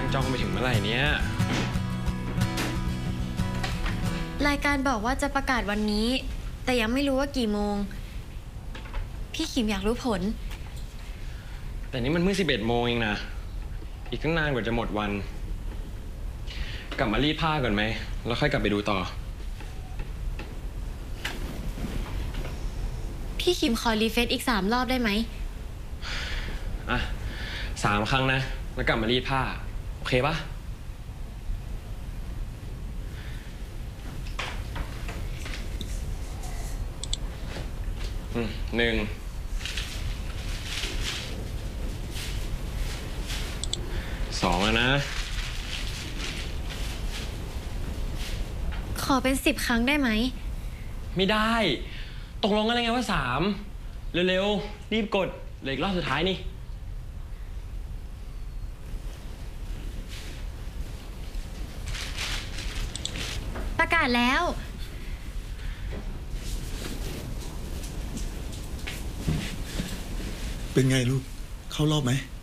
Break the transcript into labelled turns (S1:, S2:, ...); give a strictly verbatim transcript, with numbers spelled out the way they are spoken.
S1: จ้องไปถึงเมื่อไหร่เนี้ย
S2: รายการบอกว่าจะประกาศวันนี้แต่ยังไม่รู้ว่ากี่โมงพี่ขิมอยากรู้ผล
S1: แต่นี่มันเมื่อสิบเอ็ดโมงเองนะอีกตั้งนานกว่าจะหมดวันกลับมารีดผ้าก่อนไหมแล้วค่อยกลับไปดูต่อ
S2: พี่ขิมขอรีเฟซอีกสามรอบได้ไหม
S1: อ่ะสามครั้งนะแล้วกลับมารีดผ้าโอเคปะอืมหนึ่งสองแล้วนะ
S2: ขอเป็นสิบครั้งได้ไหม
S1: ไม่ได้ตกลงกันแล้วไงว่าสามเร็วๆรีบกดเหลืออีกรอบสุดท้ายนี่
S2: ประกาศแล้ว
S3: เป็นไงลูกเข้ารอบไหม